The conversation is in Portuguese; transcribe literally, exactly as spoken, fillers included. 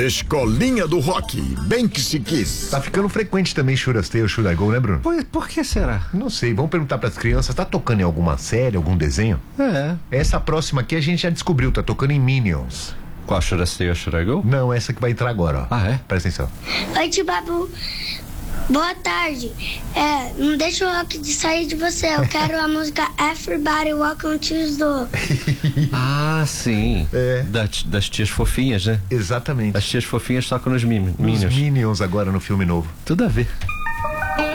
Escolinha do Rock, bem que se quis. Tá ficando frequente também Churasteio, Churagol, né, Bruno? Por, por que será? Não sei, vamos perguntar pras crianças. Tá tocando em alguma série, algum desenho? É. Essa próxima aqui a gente já descobriu, tá tocando em Minions. Qual Churasteio, Churagol? Não, essa que vai entrar agora, ó. Ah, é? Presta atenção. Oi, tio Babu. Boa tarde. É, não deixa o rock de sair de você. Eu quero a música Everybody Welcome to the Door. Ah, sim. É. Da, das tias fofinhas, né? Exatamente. As tias fofinhas tocam nos mim, Os Minions. Minions agora no filme novo. Tudo a ver.